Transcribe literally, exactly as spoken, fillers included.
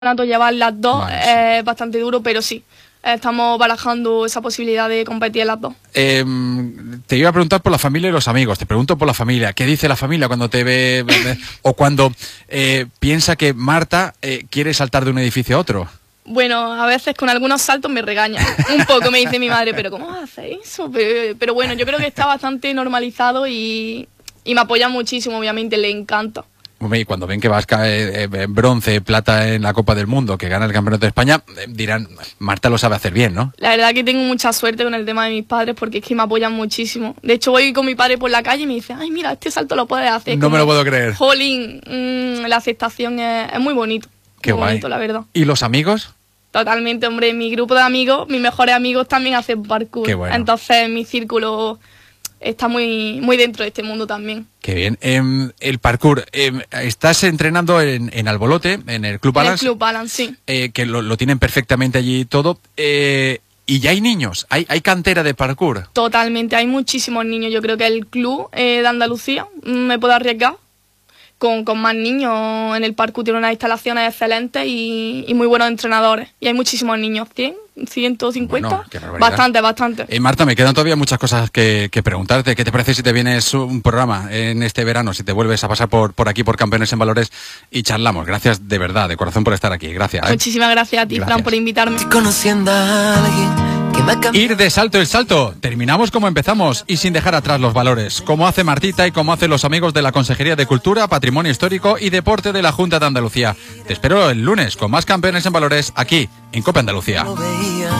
llevar las dos Vale, es sí. eh, bastante duro, pero sí, estamos barajando esa posibilidad de competir en las dos. Eh, te iba a preguntar por la familia y los amigos. Te pregunto por la familia. ¿Qué dice la familia cuando te ve o cuando eh, piensa que Marta eh, quiere saltar de un edificio a otro? Bueno, a veces con algunos saltos me regaña un poco, me dice mi madre, pero ¿cómo haces eso? Pero, pero bueno, yo creo que está bastante normalizado y, y me apoya muchísimo, obviamente, le encanta. Y cuando ven que vas a caer eh, bronce, plata en la Copa del Mundo, que gana el Campeonato de España, eh, dirán, Marta lo sabe hacer bien, ¿no? La verdad que tengo mucha suerte con el tema de mis padres porque es que me apoyan muchísimo. De hecho, voy con mi padre por la calle y me dice, ay, mira, este salto lo puedes hacer. No me lo puedo creer. Jolín, mmm, la aceptación es, es muy bonito. Qué muy guay. bonito, la verdad. ¿Y los amigos? Totalmente, hombre, mi grupo de amigos, mis mejores amigos también hacen parkour. Qué bueno. Entonces mi círculo está muy, muy dentro de este mundo también. Qué bien. Eh, el parkour, eh, estás entrenando en, en Albolote, en el Club En el Balance, Club Balance, sí. eh, que lo, lo tienen perfectamente allí todo. Eh, y ya hay niños, hay, hay cantera de parkour. Totalmente, hay muchísimos niños. Yo creo que el club eh, de Andalucía me puedo arriesgar con, con más niños en el parkour. Tiene unas instalaciones excelentes y, y muy buenos entrenadores. Y hay muchísimos niños, cien, ciento cincuenta, Bueno, qué barbaridad. bastante, bastante. Eh, Marta, me quedan todavía muchas cosas que, que preguntarte. ¿Qué te parece si te vienes un programa en este verano, si te vuelves a pasar por, por aquí, por Campeones en Valores, y charlamos? Gracias de verdad, de corazón, por estar aquí. Gracias. ¿eh? Muchísimas gracias a ti, Gracias. Fran, por invitarme. Estoy conociendo a alguien que me ha cambiado. Ir de salto el salto. Terminamos como empezamos y sin dejar atrás los valores. Como hace Martita y como hacen los amigos de la Consejería de Cultura, Patrimonio Histórico y Deporte de la Junta de Andalucía. Te espero el lunes con más Campeones en Valores aquí en Copa Andalucía. No veía.